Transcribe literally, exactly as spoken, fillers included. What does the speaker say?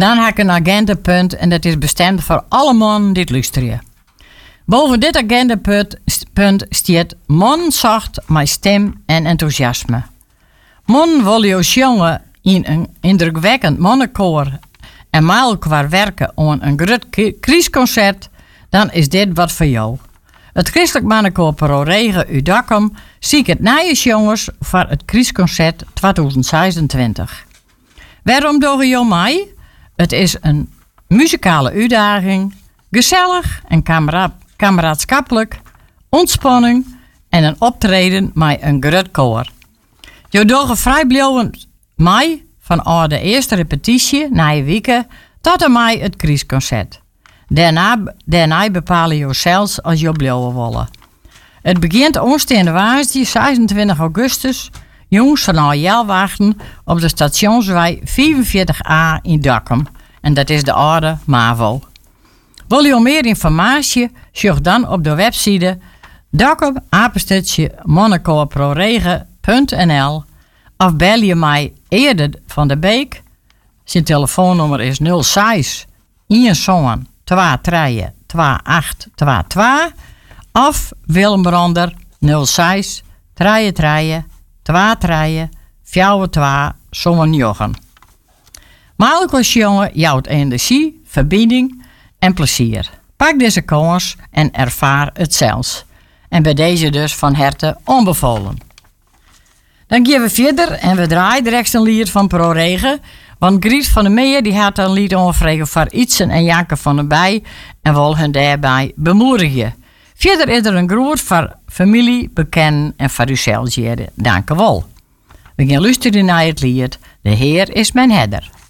Dan heb ik een agendapunt en dat is bestemd voor alle mannen die het luisteren. Boven dit agendapunt staat man zacht met stem en enthousiasme. Man wil je jongen in een indrukwekkend mannenkoor en maal qua werken aan een groot kriesconcert, dan is dit wat voor jou. Het Christelijk Mannenkoor ProRegen uit Dokkum zie het najaarsjongens voor het kriesconcert tweeduizend zesentwintig. Waarom doe je mij? Het is een muzikale uitdaging, gezellig en kamera- kameraadschappelijk, ontspanning en een optreden met een groot koor. Je doet vrijblijvend mij van al de eerste repetitie na je weken tot en met het kriesconcert. Daarna, daarna bepalen je zelfs als je blijven willen. Het begint aanstaande woensdag zesentwintig augustus. Jongens van al Jelwachten op de stationsweg vierenveertig A in Dokkum. En dat is de oude MAVO. Wil je meer informatie? Zoek dan op de website dokkum apenstaartje monnekoorproregen punt n l of bel je mij eerder van de Beek. Zijn telefoonnummer is nul zes eenenzeventig tweeëndertig tweeënachtig tweeënveertig of Willem Brander nul zes drieëndertig tweeëndertig vierentwintig zevenenjochen. Maalkoos jongen jouwt energie, verbinding en plezier. Pak deze kans en ervaar het zelfs. En bij deze dus van harte onbevolen. Dan gaan we verder en we draaien direct een lied van ProRegen. Want Griet van der Meer die had een lied onvregen voor Ietsen en Janke van der Bij en wil hen daarbij bemoedigen. Verder is er een groet voor familie, bekenden en voor uzelf. Dank u wel. We gaan luisteren naar het lied De Heer is mijn herder.